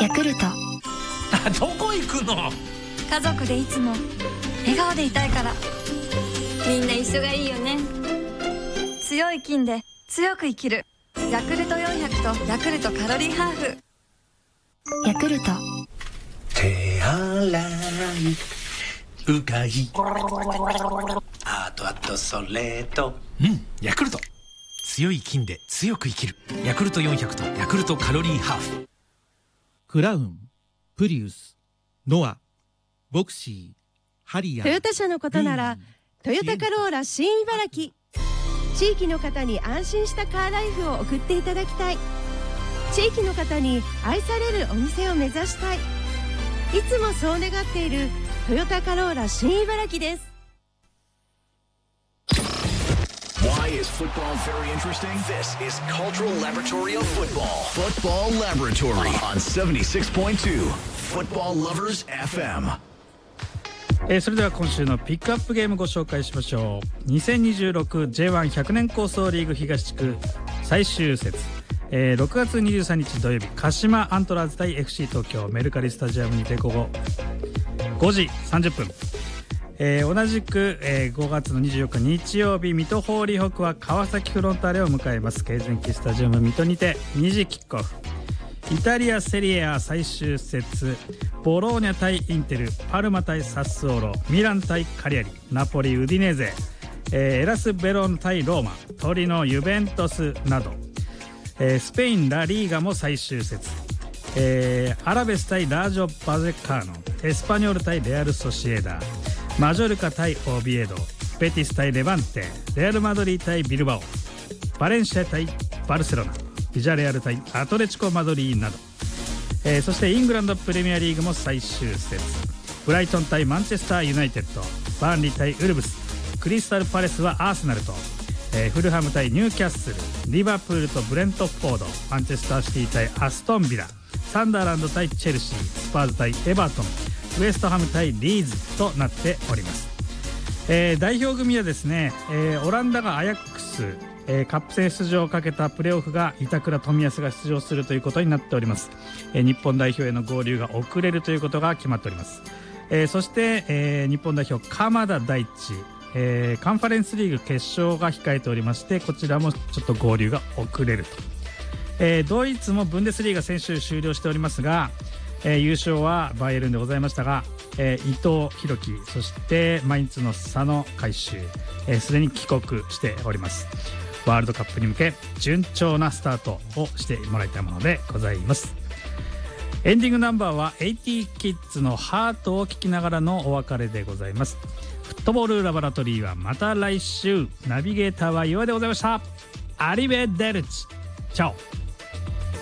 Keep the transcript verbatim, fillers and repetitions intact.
ヤクルト。 どこ行くの？ 家族でいつも笑顔でいたいから。みんな一緒がいいよね。強い菌で強く生きるヤクルトよんひゃくとヤクルトカロリーハーフ。 ヤクルト。 手洗いうがい、あとあとそれと、うんヤクルト、強い菌で強く生きるヤクルトよんひゃくとヤクルトカロリーハーフ。 クラウン、プリウス、ノア、ボクシー、ハリアー。 トヨタ車のことならトヨタカローラ新茨城。地域の方に安心したカーライフを送っていただきたい。地域の方に愛されるお店を目指したい。いつもそう願っているトヨタカローラ新茨城です。 Why is football very interesting? This is Cultural Laboratory of Football. Football Laboratory on セブンティシックスポイントツー Football Lovers エフエム。 えー、それでは今週のピックアップゲームご紹介しましょう。にせんにじゅうろく ジェイワンひゃく 年構想リーグ東地区最終節、えー、ろくがつにじゅうさんにち土曜日、鹿島アントラーズ対 エフシー 東京メルカリスタジアムにて午後ごじさんじゅっぷん、えー、同じく、えー、ごがつのにじゅうよっか日曜日、水戸ホーリーホークは川崎フロンターレを迎えます。経前期スタジアム水戸にてにじキックオフ。イタリアセリエ A 最終節、ボローニャ対インテル、パルマ対サッスオーロ、ミラン対カリアリ、ナポリウディネーゼ、えー、エラスベロン対ローマ、トリノユベントスなど、えー、スペインラリーガも最終節、えー、アラベス対ラージョ・バゼカーノ、エスパニョール対レアル・ソシエダ、マジョルカ対オビエド、ベティス対レバンテ、レアル・マドリー対ビルバオ、バレンシア対バルセロナ、ビジャレアル対アトレチコ・マドリーなど、えー、そしてイングランドプレミアリーグも最終節、ブライトン対マンチェスターユナイテッド、バーンリー対ウルブス、クリスタルパレスはアーセナルと、えー、フルハム対ニューキャッスル、リバプールとブレントフォード、マンチェスターシティ対アストンビラ、サンダーランド対チェルシー、スパーズ対エバートン、ウエストハム対リーズとなっております。えー、代表組はですね、えー、オランダがアヤックス、えー、カップ戦出場をかけたプレーオフが板倉冨安が出場するということになっております。えー、日本代表への合流が遅れるということが決まっております。えー、そして、えー、日本代表鎌田大地、えー、カンファレンスリーグ決勝が控えておりまして、こちらもちょっと合流が遅れると。えー、ドイツもブンデスリーガ先週終了しておりますが、えー、優勝はバイエルンでございましたが、えー、伊藤洋樹、そしてマインツの佐野海舟、えー、すでに帰国しております。ワールドカップに向け順調なスタートをしてもらいたいものでございます。エンディングナンバーはエイティキッズのハートを聞きながらのお別れでございます。フットボールラボラトリーはまた来週。ナビゲーターは岩でございました。アリベデルチ、チャオ。